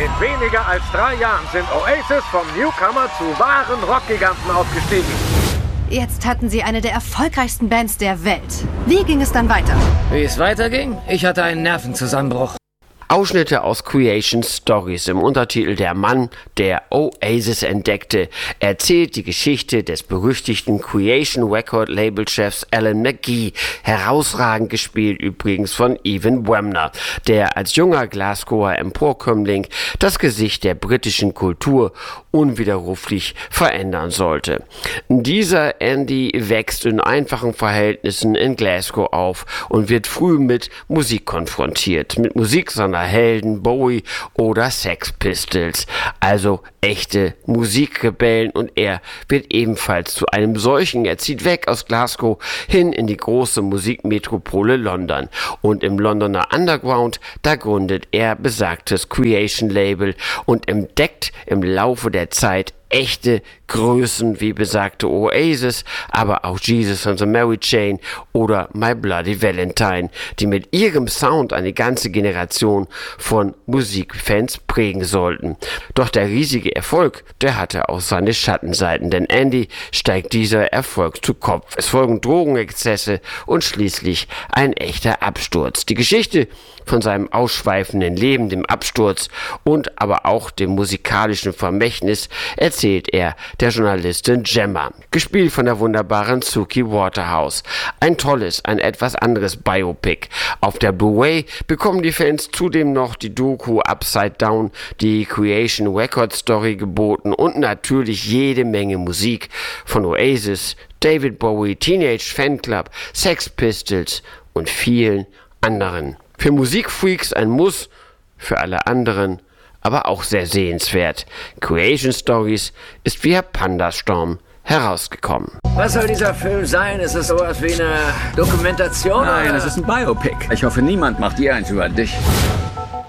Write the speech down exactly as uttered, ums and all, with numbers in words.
In weniger als drei Jahren sind Oasis vom Newcomer zu wahren Rockgiganten aufgestiegen. Jetzt hatten sie eine der erfolgreichsten Bands der Welt. Wie ging es dann weiter? Wie es weiterging? Ich hatte einen Nervenzusammenbruch. Ausschnitte aus Creation Stories im Untertitel Der Mann, der Oasis entdeckte, erzählt die Geschichte des berüchtigten Creation Record Label-Chefs Alan McGee, herausragend gespielt übrigens von Evan Wemner, der als junger Glasgower Emporkömmling das Gesicht der britischen Kultur unwiderruflich verändern sollte. Dieser Andy wächst in einfachen Verhältnissen in Glasgow auf und wird früh mit Musik konfrontiert, mit Musik seiner Helden Bowie oder Sex Pistols, also echte Musikrebellen, und er wird ebenfalls zu einem solchen. Er zieht weg aus Glasgow hin in die große Musikmetropole London, und im Londoner Underground, da gründet er besagtes Creation Label und entdeckt im Laufe der Zeit echte Größen wie besagte Oasis, aber auch Jesus and the Mary Chain oder My Bloody Valentine, die mit ihrem Sound eine ganze Generation von Musikfans prägen sollten. Doch der riesige Erfolg, der hatte auch seine Schattenseiten, denn Andy steigt dieser Erfolg zu Kopf. Es folgen Drogenexzesse und schließlich ein echter Absturz. Die Geschichte von seinem ausschweifenden Leben, dem Absturz und aber auch dem musikalischen Vermächtnis erzählt er der Journalistin Gemma, gespielt von der wunderbaren Suki Waterhouse. Ein tolles, ein etwas anderes Biopic. Auf der Blu-ray bekommen die Fans zudem noch die Doku Upside Down, die Creation Record Story geboten und natürlich jede Menge Musik von Oasis, David Bowie, Teenage Fanclub, Sex Pistols und vielen anderen. Für Musikfreaks ein Muss, für alle anderen aber auch sehr sehenswert. Creation Stories ist via Pandastorm herausgekommen. Was soll dieser Film sein? Ist es sowas wie eine Dokumentation? Nein, oder? es ist ein Biopic. Ich hoffe, niemand macht dir eins über dich.